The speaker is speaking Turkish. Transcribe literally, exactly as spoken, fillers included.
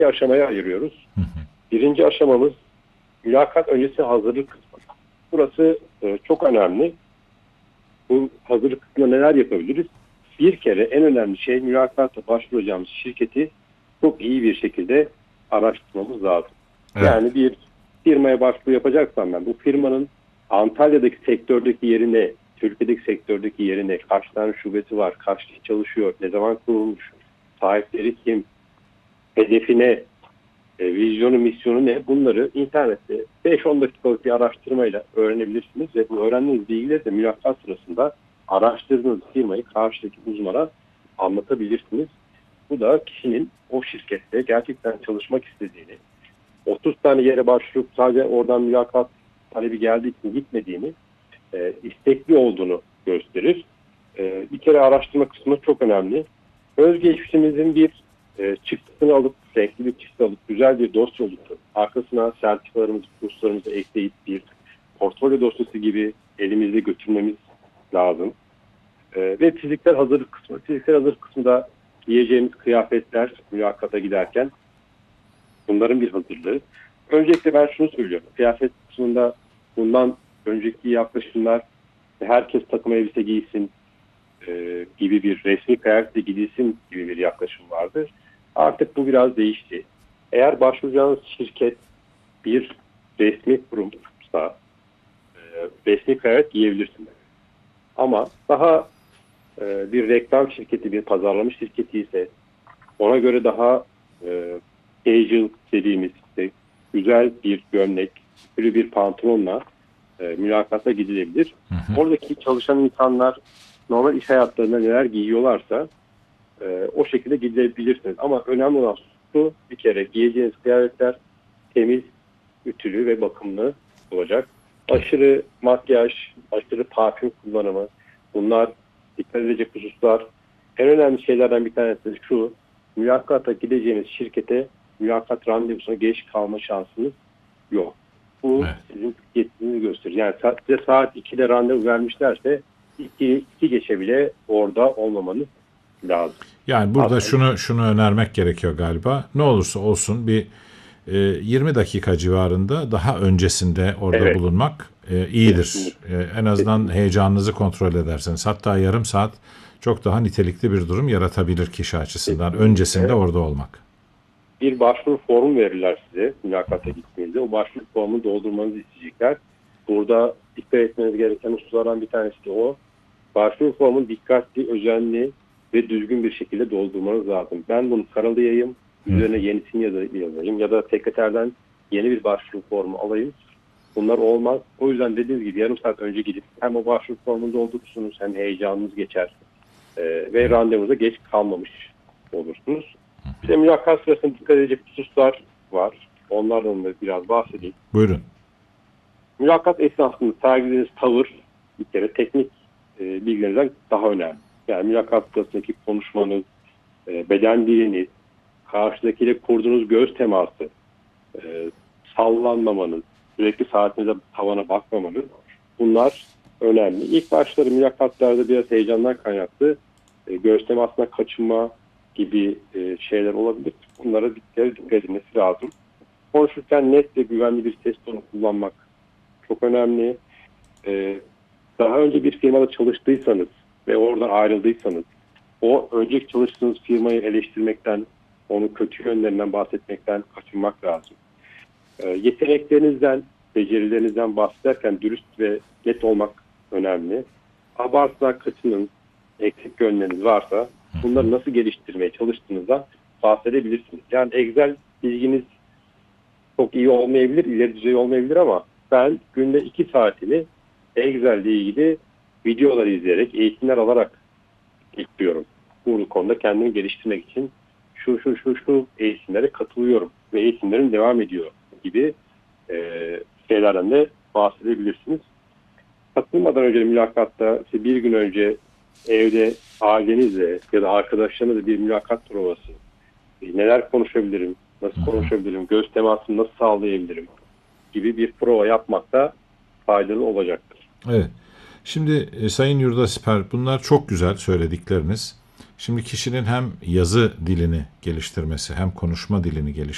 iki aşamaya ayırıyoruz. Birinci aşamamız mülakat öncesi hazırlık kısmı. Burası e, çok önemli. Bu hazırlık kısmında neler yapabiliriz? Bir kere en önemli şey mülakata başvuracağımız şirketi çok iyi bir şekilde araştırmamız lazım. Evet. Yani bir firmaya başvuru yapacaksam ben bu firmanın Antalya'daki sektördeki yerine, Türkiye'deki sektördeki yerine, kaç tane şubesi var, kaç kişi çalışıyor, ne zaman kurulmuş, sahipleri kim, hedefine, e, vizyonu, misyonu ne, bunları internette beş on dakikalık bir araştırmayla öğrenebilirsiniz ve bu öğrendiğiniz bilgileri de mülakat sırasında araştırdığınız firmayı karşıdaki uzmana anlatabilirsiniz. Bu da kişinin o şirkette gerçekten çalışmak istediğini, otuz tane yere başvurup sadece oradan mülakat talebi geldiği için gitmediğini, e, istekli olduğunu gösterir. E, bir kere araştırma kısmı çok önemli. Özgeçmişimizin bir e, çıktısını alıp, renkli bir çıktı alıp, güzel bir dosya oluşturup, arkasına sertifikalarımızı, kurslarımızı ekleyip bir portfolyo dosyası gibi elimizde götürmemiz lazım. E, ve fiziksel hazırlık kısmı. Fiziksel hazırlık kısmında giyeceğimiz kıyafetler mülakata giderken bunların bir hazırlığı. Öncelikle ben şunu söylüyorum. Kıyafet kısmında bundan önceki yaklaşımlar herkes takım elbise giysin e, gibi bir resmi kıyafetle gidilsin gibi bir yaklaşım vardı. Artık bu biraz değişti. Eğer başvuracağınız şirket bir resmi kurumsa e, resmi kıyafet giyebilirsiniz. Ama daha e, bir reklam şirketi, bir pazarlama şirketi ise ona göre daha e, casual dediğimiz işte, güzel bir gömlek, böyle bir pantolonla e, mülakata gidilebilir. Hı hı. Oradaki çalışan insanlar normal iş hayatlarında neler giyiyorlarsa e, o şekilde gidebilirsiniz. Ama önemli olan şu, bir kere giyeceğiniz kıyafetler temiz, ütülü ve bakımlı olacak. Aşırı makyaj, aşırı parfüm kullanımı, bunlar dikkat edecek hususlar. En önemli şeylerden bir tanesi şu: mülakata gideceğiniz şirkete mülakat randevusuna geç kalma şansınız yok. Bu Evet. sizin yetkinizi gösterir. Yani size saat ikide randevu vermişlerse iki, iki geçe bile orada olmamanız lazım. Yani burada Aslında şunu şunu önermek gerekiyor galiba. Ne olursa olsun bir e, yirmi dakika civarında daha öncesinde orada Evet. bulunmak e, iyidir. Kesinlikle. E, en azından Kesinlikle. heyecanınızı kontrol ederseniz. Hatta yarım saat çok daha nitelikli bir durum yaratabilir kişi açısından. Kesinlikle. Öncesinde orada olmak. Bir başvuru formu verirler size mülakata gittiğinizde. O başvuru formunu doldurmanızı isteyecekler. Burada dikkat etmeniz gereken hususlardan bir tanesi de o. Başvuru formunu dikkatli, özenli ve düzgün bir şekilde doldurmanız lazım. Ben bunu karalayayım, üzerine yenisini yazayım ya da sekreterden yeni bir başvuru formu alayım. Bunlar olmaz. O yüzden dediğiniz gibi yarım saat önce gidip hem o başvuru formunu doldurursunuz hem heyecanınız geçer ee, ve randevunuza geç kalmamış olursunuz. İşte mülakat sırasında dikkat edecek hususlar var. Onlardan da biraz bahsedeyim. Buyurun. Mülakat esnasında sergilediğiniz tavır bir kere teknik e, bilgilerinizden daha önemli. Yani mülakat sırasındaki konuşmanız, e, beden diliniz, karşıdakiyle kurduğunuz göz teması, e, sallanmamanız, sürekli saatinize tavana bakmamanız, bunlar önemli. İlk başları mülakatlarda biraz heyecandan kaynaklı e, göz temasına kaçınma gibi e, şeyler olabilir. Bunlara dikkat, dikkat edilmesi lazım. Konuşurken net ve güvenli bir ses tonu kullanmak çok önemli. E, daha önce bir firmada çalıştıysanız ve oradan ayrıldıysanız o önceki çalıştığınız firmayı eleştirmekten, onun kötü yönlerinden bahsetmekten kaçınmak lazım. E, yeteneklerinizden, becerilerinizden bahsederken dürüst ve net olmak önemli. Abartıdan kaçının, eksik yönleriniz varsa bunları nasıl geliştirmeye çalıştığınızda bahsedebilirsiniz. Yani Excel bilginiz çok iyi olmayabilir, ileri düzey olmayabilir ama ben günde iki saatini Excel ile ilgili videolar izleyerek, eğitimler alarak geçiriyorum. Bu konuda kendimi geliştirmek için şu şu şu şu eğitimlere katılıyorum ve eğitimlerim devam ediyor gibi e, şeylerden de bahsedebilirsiniz. Katılmadan önce mülakatta işte bir gün önce evde ailenizle ya da arkadaşlarınızla bir mülakat provası, neler konuşabilirim, nasıl konuşabilirim, göz temasını nasıl sağlayabilirim gibi bir prova yapmak da faydalı olacaktır. Evet. Şimdi e, Sayın Yurdasiper, bunlar çok güzel söyledikleriniz. Şimdi kişinin hem yazı dilini geliştirmesi hem konuşma dilini geliştirmesi